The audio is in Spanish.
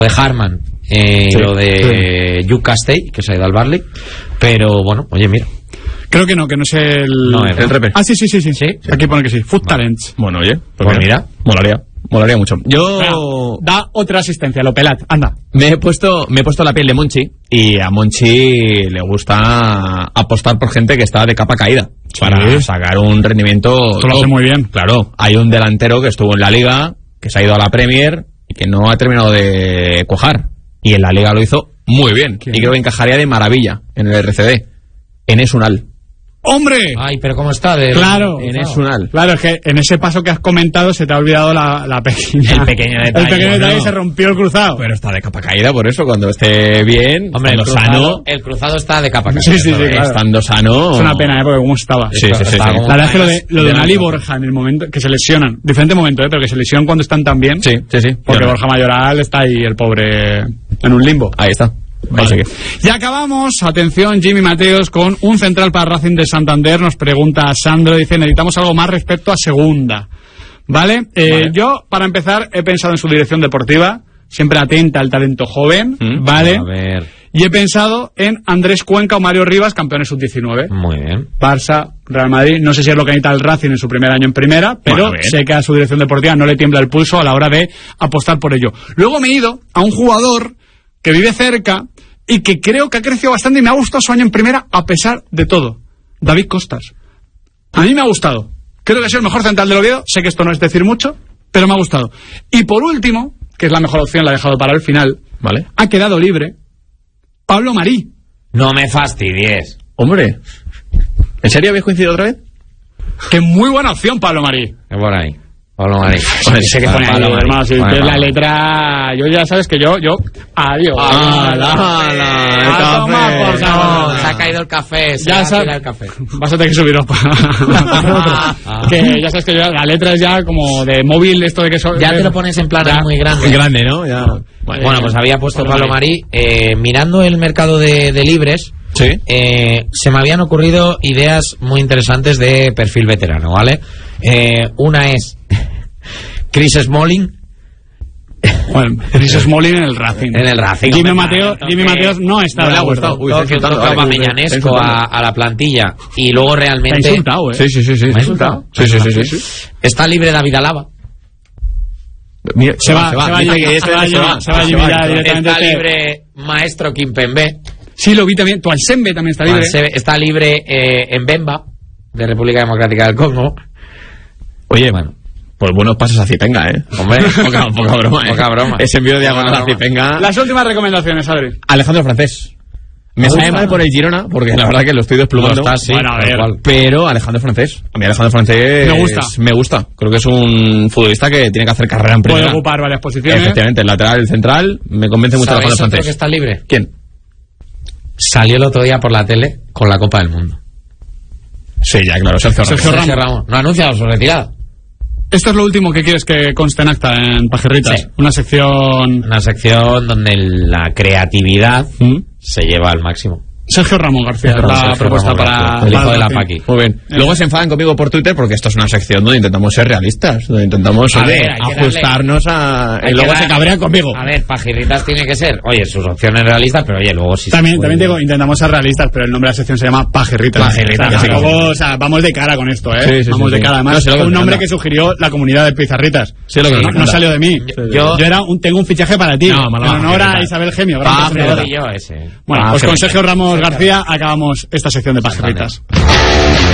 de Harman, lo de Hugh Castell, que se ha ido al Barley, pero bueno, oye, mira. Creo que no es el... No, el Repe. Ah, sí. Aquí pone que sí. Food Talents. Bueno, oye, pues mira. Molaría mucho. Yo... Da otra asistencia, lo pelat, anda. Me he puesto la piel de Monchi, y a Monchi le gusta apostar por gente que está de capa caída, para sacar un rendimiento. Esto lo hace muy bien. Claro, hay un delantero que estuvo en la Liga, que se ha ido a la Premier y que no ha terminado de cuajar, y en la Liga lo hizo muy bien. ¿Quién? Y creo que encajaría de maravilla en el RCD. Enes Unal. ¡Hombre! Ay, pero ¿cómo está? Claro. Enes Unal. Claro, es que en ese paso que has comentado se te ha olvidado la pequeña... El pequeño detalle. El pequeño detalle, se rompió el cruzado. Pero está de capa caída, por eso, cuando esté bien, hombre, sano... El cruzado está de capa caída. Sí, claro. Estando sano... Es una pena, porque cómo estaba. Sí. La verdad es que lo de Unal y Borja, en el momento que se lesionan, diferente momento, pero que se lesionan cuando están tan bien. Sí. Porque Borja Mayoral está ahí, el pobre, en un limbo. Ahí está. Vale. Ya acabamos, atención, Jimmy Mateos con un central para Racing de Santander. Nos pregunta Sandro, dice, necesitamos algo más respecto a segunda. ¿Vale? Yo, para empezar, he pensado en su dirección deportiva, siempre atenta al talento joven, ¿vale? A ver. Y he pensado en Andrés Cuenca o Mario Rivas, campeones sub-19. Muy bien. Barça, Real Madrid, no sé si es lo que necesita el Racing en su primer año en primera, pero sé que a su dirección deportiva no le tiembla el pulso a la hora de apostar por ello. Luego me he ido a un jugador que vive cerca y que creo que ha crecido bastante y me ha gustado su año en primera a pesar de todo. David Costas. A mí me ha gustado. Creo que es el mejor central del Oviedo. Sé que esto no es decir mucho, pero me ha gustado. Y por último, que es la mejor opción, la he dejado para el final, ¿vale? Ha quedado libre Pablo Marí. No me fastidies. Hombre, ¿en serio habéis coincidido otra vez? Que muy buena opción, Pablo Marí. Es por ahí. Pablo Marí. Sé que pone ahí, hermano, si ves la letra, yo ya sabes que yo, adiós. Se ha caído el café, ya sabes, el café. Vas a tener que subirlo que ya sabes que la letra es ya como de móvil, esto de que ya te lo pones en plan muy grande. Muy grande, ¿no? Ya. Bueno, pues había puesto Pablo Marí. Mirando el mercado de libres, ¿sí? Se me habían ocurrido ideas muy interesantes de perfil veterano, ¿vale? Una es Chris Smalling. Bueno, Chris Smalling en el Racing. En el Racing. Jimmy Mateos no está. No le ha gustado. Que toca Mamellanesco a la plantilla. Y luego realmente. Te ha insultado, Sí. ¿Me ha insultado? Sí. Está libre David Alaba. Mira, se va Jimmy ya directamente. Está libre Maestro Kimpembe. Sí, lo vi también. Tuansembe también está libre. Está libre en Bemba, de República Democrática del Congo. Oye, bueno, pues buenos pasos a Zipenga, Hombre, poca broma, Poca broma. Ese envío diagonal a Zipenga. Las últimas recomendaciones, Adri. Alejandro Francés. Me sabe mal por el Girona, porque la verdad que lo estoy desplumando. Bueno, a ver. Pero Alejandro Francés. A mí Alejandro Francés me gusta. Creo que es un futbolista que tiene que hacer carrera en primera. Puede ocupar varias posiciones. Efectivamente, el lateral, el central. Me convence mucho Alejandro Francés. ¿Sabes otro que está libre? ¿Quién? Salió el otro día por la tele con la Copa del Mundo. Sí, ya, claro. Sergio Ramos. No ha anunciado su retirada. Esto es lo último que quieres que conste en acta en Pajerritas. Sí. Una sección donde la creatividad se lleva al máximo. Sergio Ramón García, la propuesta para el hijo de la Paqui. Muy bien. Luego se enfadan conmigo por Twitter porque esto es una sección donde intentamos ser realistas, donde intentamos ajustarnos a... Y luego se cabrean conmigo. A ver, Pajirritas tiene que ser, oye, sus opciones realistas, pero oye, luego sí. También digo, intentamos ser realistas, pero el nombre de la sección se llama Pajerritas. O sea, vamos de cara con esto, Sí, vamos de cara. Además, es un nombre que sugirió la comunidad de Pizarritas. No salió de mí. Yo tengo un fichaje para ti. En honor a Isabel Gemio. Bueno, pues con Sergio Ramos García acabamos esta sección de Pajerritas.